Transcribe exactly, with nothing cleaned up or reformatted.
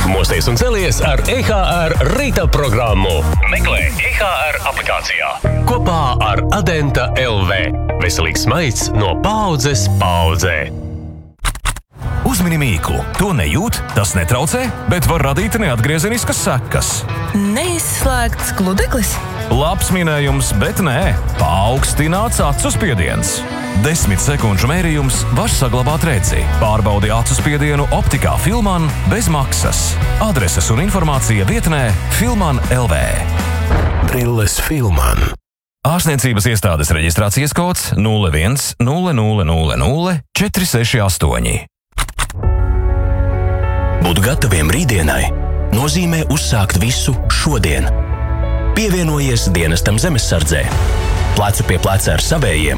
Mosties un celies ar E H R rīta programmu. Meklē E H R aplikācijā. Kopā ar Adenta L V. Veselīgs smaids no paaudzes paaudzē. Uzmini mīklu. To nejūt, tas netraucē, bet var radīt neatgriezeniskas sekas. Neizslēgts gludeklis? Labs minējums, bet nē. Paaugstināts acu spiediens. Desmit sekundžu mērījums var saglabāt redzi. Pārbaudi acu spiedienu optikā Filman bez maksas. Adreses un informācija vietnē Filman L V. Brilles Filman. Ārstniecības iestādes reģistrācijas kods nulle viens nulle nulle nulle nulle četri seši astoņi. Būt gataviem rītdienai nozīmē uzsākt visu šodien. Pievienojies dienestam Zemessardzē. Plecu pie pleca ar savējiem